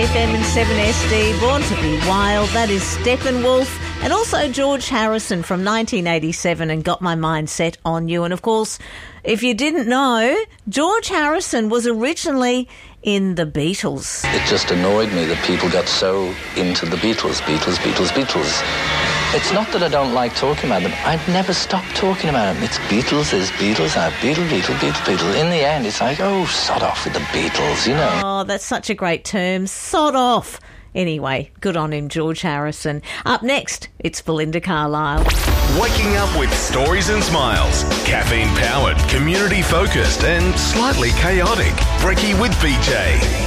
FM and 7SD, Born to be Wild. That is Steppenwolf. And also George Harrison from 1987 and Got My Mind Set on You. And of course, if you didn't know, George Harrison was originally in the Beatles. It just annoyed me that people got so into the Beatles. It's not that I don't like talking about them. I'd never stop talking about them. It's Beatles, there's Beatles, Beatles. In the end, it's like, oh, sod off with the Beatles, you know. Oh, that's such a great term. Sod off. Anyway, good on him, George Harrison. Up next, it's Belinda Carlisle. Waking up with stories and smiles. Caffeine-powered, community-focused and slightly chaotic. Brekkie with BJ.